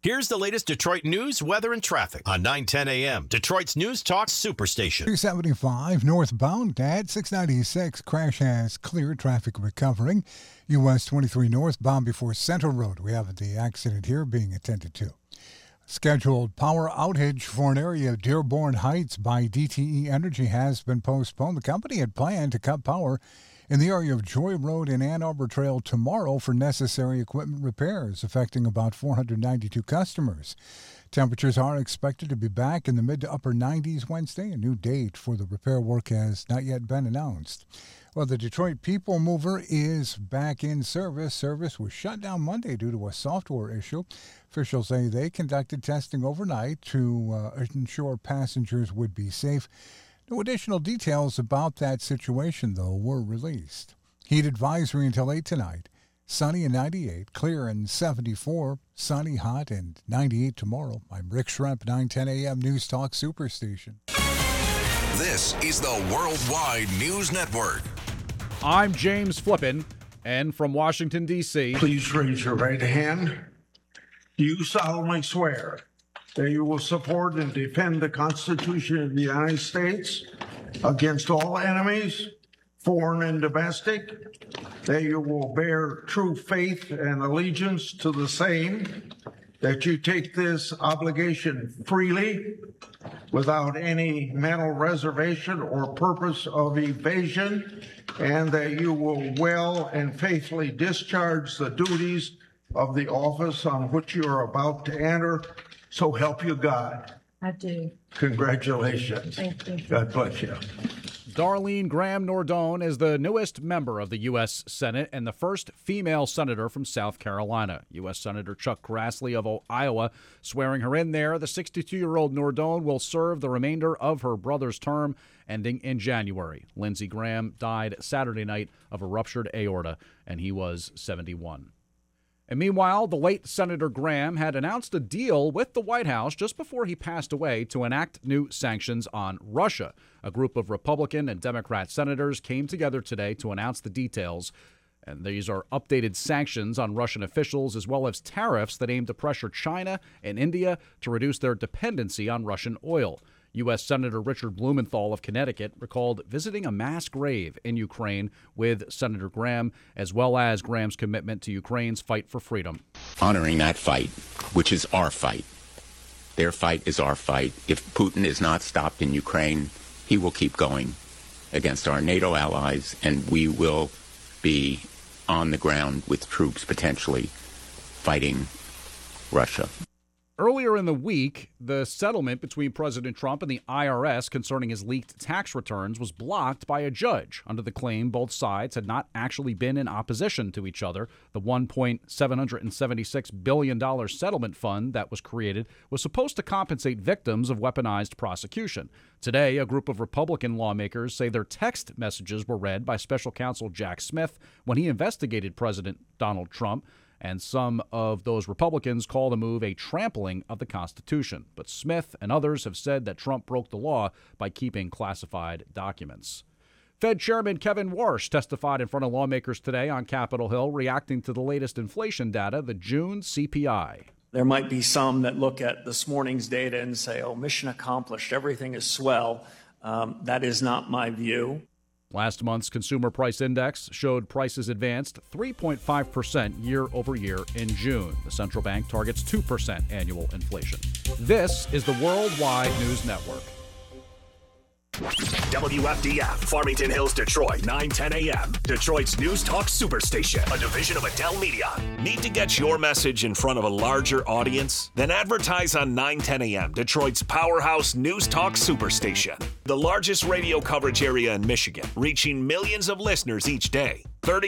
Here's the latest Detroit news, weather, and traffic on 9:10 a.m. Detroit's News Talk Superstation. 275 northbound at 696. Crash has cleared, traffic recovering. US 23 northbound before Central Road. We have the accident here being attended to. Scheduled power outage for an area of Dearborn Heights by DTE Energy has been postponed. The company had planned to cut power in the area of Joy Road and Ann Arbor Trail tomorrow for necessary equipment repairs, affecting about 492 customers. Temperatures are expected to be back in the mid to upper 90s Wednesday. A new date for the repair work has not yet been announced. Well, the Detroit People Mover is back in service. Service was shut down Monday due to a software issue. Officials say they conducted testing overnight to ensure passengers would be safe. No additional details about that situation, though, were released. Heat advisory until 8 tonight. Sunny and 98, clear and 74, sunny, hot, and 98 tomorrow. I'm Rick Schremp, 9:10 a.m. News Talk Superstation. This is the Worldwide News Network. I'm James Flippin, and from Washington, D.C. Please raise your right hand. Do you solemnly swear that you will support and defend the Constitution of the United States against all enemies, foreign and domestic, that you will bear true faith and allegiance to the same, that you take this obligation freely, without any mental reservation or purpose of evasion, and that you will well and faithfully discharge the duties of the office on which you are about to enter. So help you God. I do. Congratulations. Thank you. God bless you. Darlene Graham Nordone is the newest member of the U.S. Senate and the first female senator from South Carolina. U.S. Senator Chuck Grassley of Iowa swearing her in there. The 62-year-old Nordone will serve the remainder of her brother's term, ending in January. Lindsey Graham died Saturday night of a ruptured aorta, and he was 71. And meanwhile, the late Senator Graham had announced a deal with the White House just before he passed away to enact new sanctions on Russia. A group of Republican and Democrat senators came together today to announce the details. And these are updated sanctions on Russian officials, as well as tariffs that aim to pressure China and India to reduce their dependency on Russian oil. U.S. Senator Richard Blumenthal of Connecticut recalled visiting a mass grave in Ukraine with Senator Graham, as well as Graham's commitment to Ukraine's fight for freedom. Honoring that fight, which is our fight. Their fight is our fight. If Putin is not stopped in Ukraine, he will keep going against our NATO allies, and we will be on the ground with troops potentially fighting Russia. Earlier in the week, the settlement between President Trump and the IRS concerning his leaked tax returns was blocked by a judge under the claim both sides had not actually been in opposition to each other. The $1.776 billion settlement fund that was created was supposed to compensate victims of weaponized prosecution. Today, a group of Republican lawmakers say their text messages were read by special counsel Jack Smith when he investigated President Donald Trump. And some of those Republicans call the move a trampling of the Constitution. But Smith and others have said that Trump broke the law by keeping classified documents. Fed Chairman Kevin Warsh testified in front of lawmakers today on Capitol Hill, reacting to the latest inflation data, the June CPI. There might be some that look at this morning's data and say, oh, mission accomplished, everything is swell. That is not my view. Last month's Consumer Price Index showed prices advanced 3.5% year over year in June. The central bank targets 2% annual inflation. This is the Worldwide News Network. WFDF, Farmington Hills, Detroit, 9:10 a.m. Detroit's News Talk Superstation, a division of Adele Media. Need to get your message in front of a larger audience? Then advertise on 9:10 a.m. Detroit's powerhouse News Talk Superstation, the largest radio coverage area in Michigan, reaching millions of listeners each day.